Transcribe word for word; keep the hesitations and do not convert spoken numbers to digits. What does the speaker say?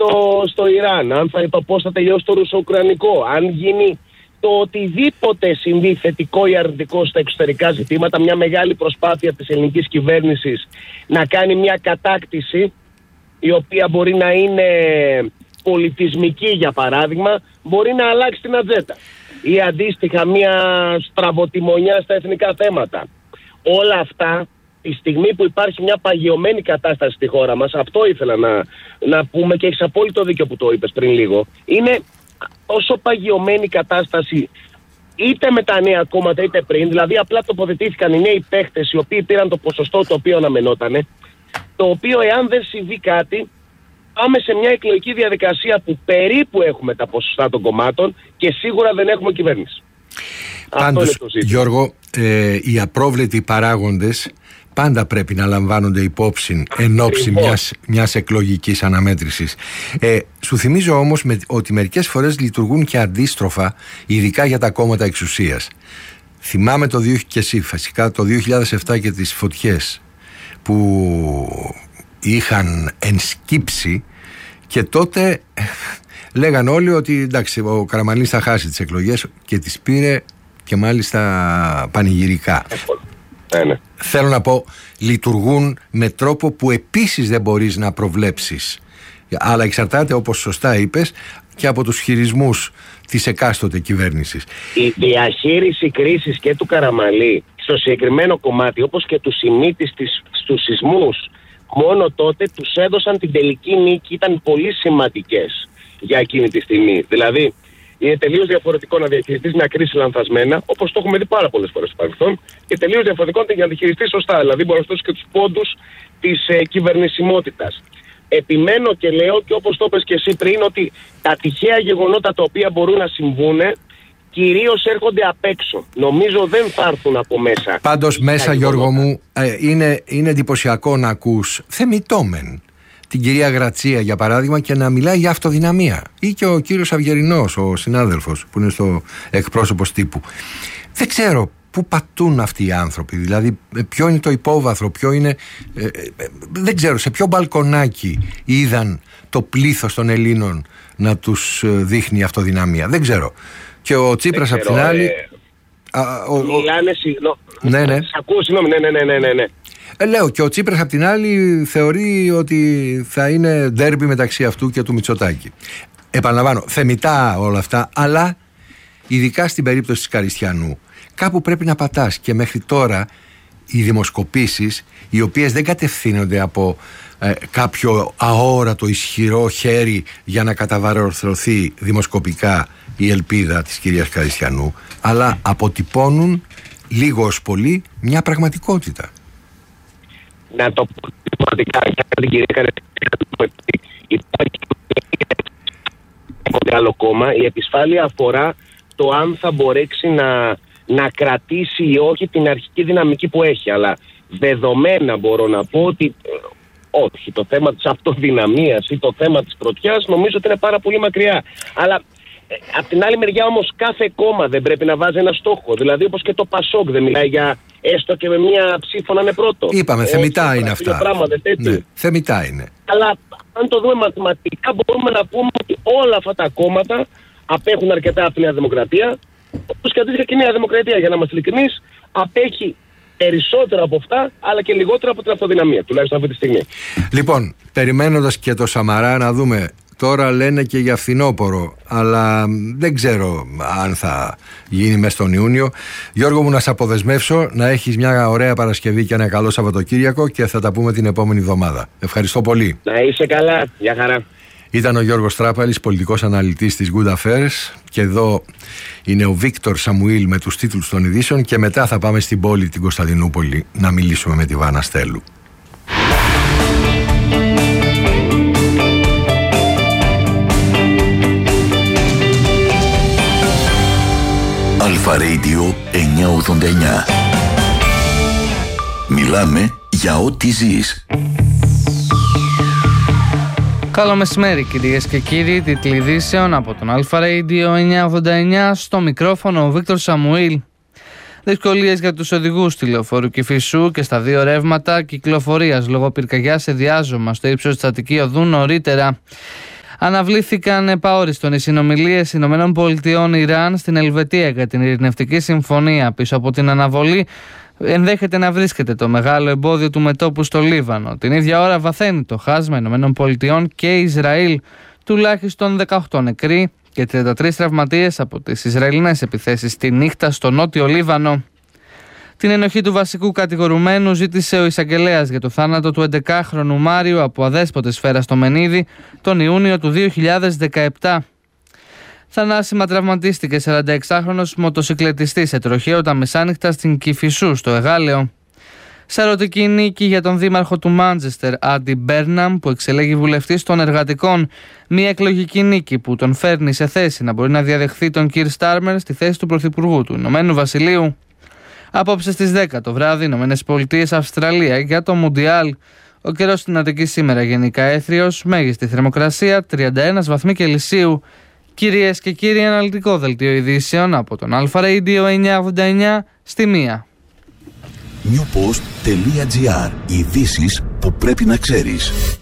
στο, στο Ιράν, αν θα, πώς θα τελειώσει το ρουσο-ουκρανικό, αν γίνει το οτιδήποτε συμβεί θετικό ή αρνητικό στα εξωτερικά ζητήματα, μια μεγάλη προσπάθεια της ελληνικής κυβέρνησης να κάνει μια κατάκτηση η οποία μπορεί να είναι πολιτισμική, για παράδειγμα, μπορεί να αλλάξει την ατζέντα ή αντίστοιχα μια στραβοτιμονιά στα εθνικά θέματα. Όλα αυτά, τη στιγμή που υπάρχει μια παγιωμένη κατάσταση στη χώρα μας, αυτό ήθελα να, να πούμε και έχεις απόλυτο δίκιο που το είπες πριν λίγο, είναι όσο παγιωμένη κατάσταση είτε με τα νέα κόμματα είτε πριν, δηλαδή απλά τοποθετήθηκαν οι νέοι παίχτες οι οποίοι πήραν το ποσοστό το οποίο αναμενότανε, το οποίο εάν δεν συμβεί κάτι πάμε σε μια εκλογική διαδικασία που περίπου έχουμε τα ποσοστά των κομμάτων και σίγουρα δεν έχουμε κυβέρνηση. Πάντως, Γιώργο, ε, οι απρόβλεπτοι παράγοντες πάντα πρέπει να λαμβάνονται υπόψη εν ώψη μιας, μιας εκλογικής αναμέτρησης. Ε, σου θυμίζω όμως με, ότι μερικές φορές λειτουργούν και αντίστροφα, ειδικά για τα κόμματα εξουσίας. Θυμάμαι το δύο, και εσύ φυσικά το δύο χιλιάδες επτά και τις φωτιές που είχαν ενσκύψει και τότε λέγαν όλοι ότι εντάξει, ο Καραμανλής θα χάσει τις εκλογές και τις πήρε και μάλιστα πανηγυρικά. Ε, ναι. Θέλω να πω, λειτουργούν με τρόπο που επίσης δεν μπορείς να προβλέψεις, αλλά εξαρτάται, όπως σωστά είπες, και από τους χειρισμούς της εκάστοτε κυβέρνησης. Η διαχείριση κρίσης και του Καραμανλή στο συγκεκριμένο κομμάτι, όπως και του Σιμίτης στους σεισμούς, μόνο τότε τους έδωσαν την τελική νίκη, ήταν πολύ σημαντικές για εκείνη τη στιγμή. Δηλαδή, είναι τελείως διαφορετικό να διαχειριστείς μια κρίση λανθασμένα, όπως το έχουμε δει πάρα πολλές φορές στο παρελθόν, και τελείως διαφορετικό να τη διαχειριστείς σωστά. Δηλαδή, μπορεί να δώσεις και τους πόντους της ε, κυβερνησιμότητας. Επιμένω και λέω, και όπως το είπες και εσύ πριν, ότι τα τυχαία γεγονότα τα οποία μπορούν να συμβούν κυρίως έρχονται απ' έξω. Νομίζω δεν θα έρθουν από μέσα. Πάντως, μέσα, Γιώργο μου, ε, είναι, είναι εντυπωσιακό να ακούς θεμιτόμεν την κυρία Γρατσία, για παράδειγμα, και να μιλάει για αυτοδυναμία. Ή και ο κύριος Αυγερινός, ο συνάδελφος που είναι στο εκπρόσωπος τύπου. Δεν ξέρω πού πατούν αυτοί οι άνθρωποι. Δηλαδή, ποιο είναι το υπόβαθρο, ποιο είναι. Ε, ε, δεν ξέρω σε ποιο μπαλκονάκι είδαν το πλήθος των Ελλήνων να τους δείχνει αυτοδυναμία. Δεν ξέρω. Και ο Τσίπρας απ' την άλλη. Ε, α, ο, μιλάνε, συγγνώμη. Ναι, ναι. Σ' ακούω, συγγνώμη, ναι, ναι, ναι, ναι, ναι. Ε, λέω, και ο Τσίπρας απ' την άλλη θεωρεί ότι θα είναι ντέρμπι μεταξύ αυτού και του Μητσοτάκη. Επαναλαμβάνω, θεμιτά όλα αυτά, αλλά ειδικά στην περίπτωση της Καριστιανού κάπου πρέπει να πατάς, και μέχρι τώρα οι δημοσκοπήσεις, οι οποίες δεν κατευθύνονται από ε, κάποιο αόρατο ισχυρό χέρι για να καταβαρθρωθεί δημοσκοπικά η ελπίδα της κυρίας Καριστιανού, αλλά αποτυπώνουν λίγο ως πολύ μια πραγματικότητα. Να το πω πραγματικά για την κυρία Καριστιανού, υπάρχει και άλλο κόμμα. Η επισφάλεια αφορά το αν θα μπορέσει να, να κρατήσει ή όχι την αρχική δυναμική που έχει, αλλά δεδομένα μπορώ να πω ότι όχι, το θέμα της αυτοδυναμίας ή το θέμα της πρωτιάς νομίζω ότι είναι πάρα πολύ μακριά. Αλλά ε, απ' την άλλη μεριά όμως κάθε κόμμα δεν πρέπει να βάζει ένα στόχο. Δηλαδή όπως και το Πασόκ δεν μιλάει για έστω και με μία ψήφο να είναι πρώτο. Είπαμε, ε, θεμιτά ε, είναι αυτά. Πράγματα, ναι, θεμιτά είναι. Αλλά αν το δούμε μαθηματικά μπορούμε να πούμε ότι όλα αυτά τα κόμματα απέχουν αρκετά από τη Νέα Δημοκρατία. Όπως και αντίστοιχα και η Νέα Δημοκρατία, για να είμαστε ειλικρινείς, απέχει περισσότερο από αυτά, αλλά και λιγότερο από την αυτοδυναμία, τουλάχιστον αυτή τη στιγμή. Λοιπόν, περιμένοντας και το Σαμαρά να δούμε, τώρα λένε και για φθινόπωρο, αλλά δεν ξέρω αν θα γίνει μες τον Ιούνιο. Γιώργο μου, να σε αποδεσμεύσω, να έχεις μια ωραία Παρασκευή και ένα καλό Σαββατοκύριακο και θα τα πούμε την επόμενη εβδομάδα. Ευχαριστώ πολύ. Να είσαι καλά, γεια χαρά. Ήταν ο Γιώργος Τράπαλης, πολιτικός αναλυτής της Good Affairs, και εδώ είναι ο Βίκτορ Σαμουήλ με τους τίτλους των ειδήσεων, και μετά θα πάμε στην πόλη την Κωνσταντινούπολη να μιλήσουμε με τη Βάνα Στέλου. Αλφα Radio εννιακόσια ογδόντα εννιά. Μιλάμε για ό,τι ζεις. Καλό μεσημέρι κυρίες και κύριοι, τίτλοι ειδήσεων από τον Αλφα Radio εννιακόσια ογδόντα εννιά, στο μικρόφωνο ο Βίκτορ Σαμουήλ. Δυσκολίες για τους οδηγούς τηλεοφόρου Κηφισού και στα δύο ρεύματα κυκλοφορίας λόγω πυρκαγιάς σε διάζωμα στο ύψος της Αττική Οδού νωρίτερα. Αναβλήθηκαν επαόριστον οι συνομιλίες Ηνωμένων Πολιτειών Ιράν στην Ελβετία για την ειρηνευτική συμφωνία. Πίσω από την αναβολή ενδέχεται να βρίσκεται το μεγάλο εμπόδιο του μετώπου στο Λίβανο. Την ίδια ώρα βαθαίνει το χάσμα Ηνωμένων Πολιτειών και Ισραήλ, τουλάχιστον δεκαοκτώ νεκροί και τριάντα τρεις τραυματίες από τις Ισραηλινές επιθέσεις τη νύχτα στο νότιο Λίβανο. Την ενοχή του βασικού κατηγορουμένου ζήτησε ο εισαγγελέας για το θάνατο του έντεκάχρονου Μάριου από αδέσποτη σφαίρα στο Μενίδη τον Ιούνιο του δύο χιλιάδες δεκαεπτά. Θανάσιμα τραυματίστηκε σαρανταεξάχρονος μοτοσυκλετιστής σε τροχαίο τα μεσάνυχτα στην Κηφισού στο Εγάλεο. Σαρωτική νίκη για τον δήμαρχο του Μάντσεστερ, Άντι Μπέρναμ, που εξελέγει βουλευτής των εργατικών. Μια εκλογική νίκη που τον φέρνει σε θέση να μπορεί να διαδεχθεί τον Κιρ Στάρμερ στη θέση του Πρωθυπουργού του Ηνωμένου Βασιλείου. Απόψε στις δέκα το βράδυ, Ηνωμένες Πολιτείες Αυστραλία για το Μουντιάλ. Ο καιρός στην Αττική σήμερα γενικά έθριος, μέγιστη θερμοκρασία τριάντα ένα βαθμοί Κελσίου. Κυρίες και κύριοι, αναλυτικό δελτίο ειδήσεων από τον Αλφα Radio εννιακόσια ογδόντα εννιά στη μία. newpost.gr. Ειδήσεις που πρέπει να ξέρεις.